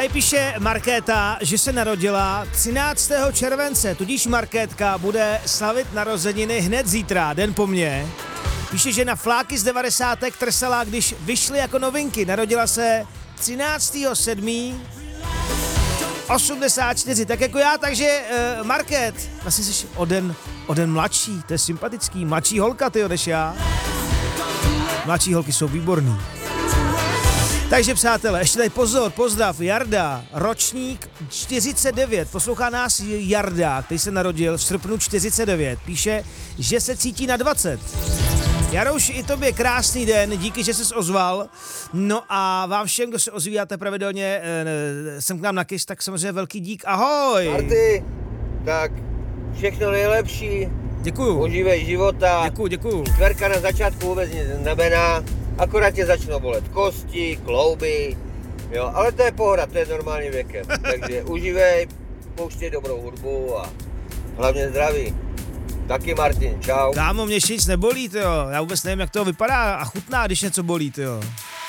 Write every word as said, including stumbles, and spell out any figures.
Tady píše Markéta, že se narodila třináctého července, tudíž Markétka bude slavit narozeniny hned zítra, den po mně. Píše, že na fláky z devadesátek trsala, když vyšly jako novinky. Narodila se třináctého sedmého osmdesát čtyři, tak jako já, takže uh, Market, vlastně jsi o den, o den mladší, to je sympatický, mladší holka, ty než já. Mladší holky jsou výborný. Takže přátelé, ještě tady pozor, pozdrav, Jarda, ročník čtyřicet devět, poslouchá nás Jarda, který se narodil v srpnu čtyřicet devět, píše, že se cítí na dvacet. Jarouši, i tobě krásný den, díky, že jsi ozval. No a vám všem, kdo se ozvíjáte pravidelně e, sem k nám na Kiss, tak samozřejmě velký dík, ahoj. Marty, tak všechno nejlepší. Děkuju. Užívej života. Děkuju, děkuju. Čtverka na začátku vůbec nic neznamená, akorát tě začnou bolet kosti, klouby, jo, ale to je pohoda, to je normálním věkem. Takže užívej, pouštěj dobrou hudbu a hlavně zdraví. Taky Martin, čau. Kámo, mě ještě nic nebolí, tyjo. Já vůbec nevím, jak to vypadá a chutná, když něco bolí, tyjo.